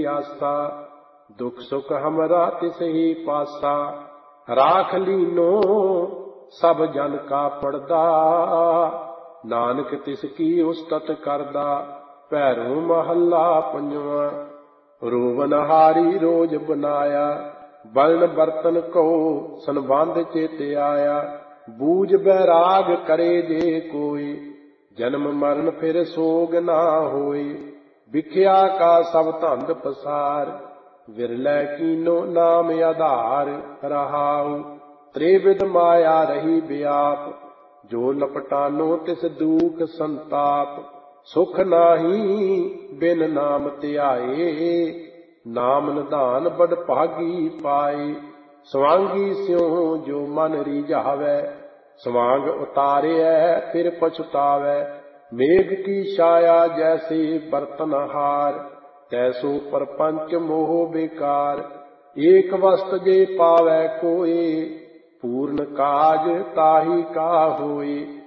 आसा, दुख सुख हमरा तिसही पासा। राख लीनो सब जन का पड़दा, नानक तिसकी उस्तत करदा। भैरो महला पंजवा। रोवनहारी रोज बनाया, बलन बर्तन को संबंध चेत आया। बूझ बैराग करे जे कोई, जन्म मरण फिर सोग ना होई। बिख्या का सब धंध पसार, विरलै कीनो नाम आधार। रहाऊ त्रिविध माया रही व्याप, जो लपटानो तिस दुख संताप। सुख नाही बिन नाम ध्याए, नाम निधान बड़ भागी पाए। स्वांगी स्यों जो मन रिझावै, स्वांग उतारिਐ फिर पछुतावै। मेघ की छाया जैसे बर्तनहार, तैसो परपंच मोह बेकार। एक वस्त जे पावै कोई, पूर्ण काज ताही का होए।